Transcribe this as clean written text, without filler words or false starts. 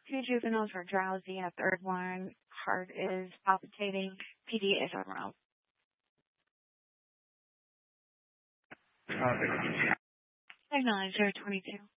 Two juveniles were drowsy, and a third one, heart is palpitating. PD is overall. Copy. Signal 022.